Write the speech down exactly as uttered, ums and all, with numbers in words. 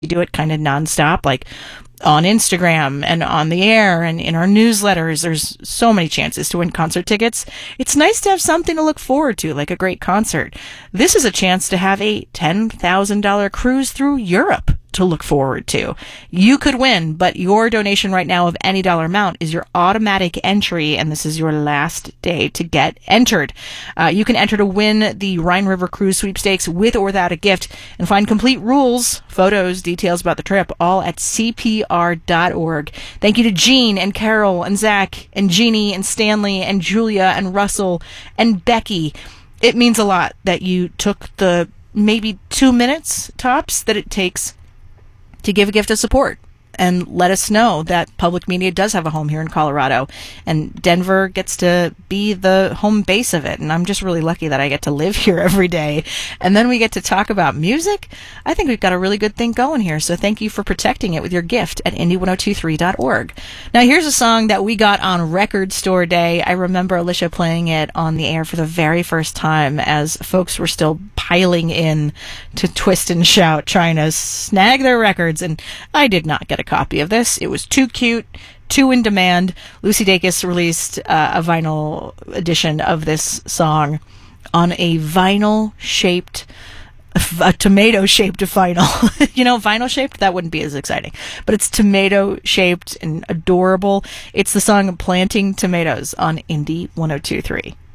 do it kind of nonstop, like on Instagram and on the air and in our newsletters. There's so many chances to win concert tickets. It's nice to have something to look forward to, like a great concert. This is a chance to have a ten thousand dollars cruise through Europe to look forward to. You could win, but your donation right now of any dollar amount is your automatic entry, and this is your last day to get entered. Uh, you can enter to win the Rhine River Cruise Sweepstakes with or without a gift, and find complete rules, photos, details about the trip, all at C P R dot org. Thank you to Jean and Carol and Zach and Jeannie and Stanley and Julia and Russell and Becky. It means a lot that you took the maybe two minutes tops that it takes to give a gift of support and let us know that public media does have a home here in Colorado, and Denver gets to be the home base of it. And I'm just really lucky that I get to live here every day. And then we get to talk about music. I think we've got a really good thing going here. So thank you for protecting it with your gift at indie ten twenty-three dot org. Now here's a song that we got on Record Store Day. I remember Alicia playing it on the air for the very first time as folks were still piling in to Twist and Shout, trying to snag their records. And I did not get a copy of this. It was too cute, too in demand. Lucy Dacus released uh, a vinyl edition of this song on a vinyl-shaped, a tomato-shaped vinyl. You know, vinyl-shaped, that wouldn't be as exciting. But it's tomato-shaped and adorable. It's the song Planting Tomatoes on Indie ten twenty-three.